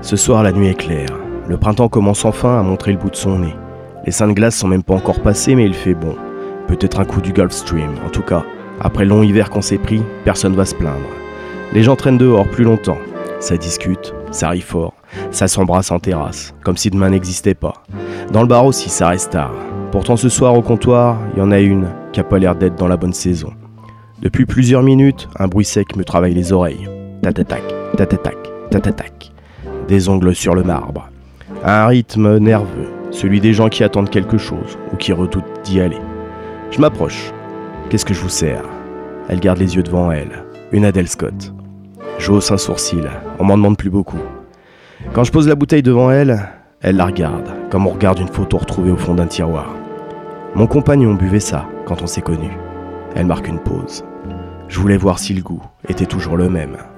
Ce soir, la nuit est claire. Le printemps commence enfin à montrer le bout de son nez. Les seins de glace sont même pas encore passés, mais il fait bon. Peut-être un coup du Gulf Stream. En tout cas, après le long hiver qu'on s'est pris, personne va se plaindre. Les gens traînent dehors plus longtemps. Ça discute, ça rit fort, ça s'embrasse en terrasse, comme si demain n'existait pas. Dans le bar aussi, ça reste tard. Pourtant ce soir au comptoir, il y en a une qui a pas l'air d'être dans la bonne saison. Depuis plusieurs minutes, un bruit sec me travaille les oreilles. Tatatac, tatatac, tatatac. Des ongles sur le marbre. Un rythme nerveux, celui des gens qui attendent quelque chose ou qui redoutent d'y aller. Je m'approche. Qu'est-ce que je vous sers ? Elle garde les yeux devant elle. Une Adele Scott. Je hausse un sourcil, on m'en demande plus beaucoup. Quand je pose la bouteille devant elle, elle la regarde, comme on regarde une photo retrouvée au fond d'un tiroir. Mon compagnon buvait ça quand on s'est connus. Elle marque une pause. Je voulais voir si le goût était toujours le même.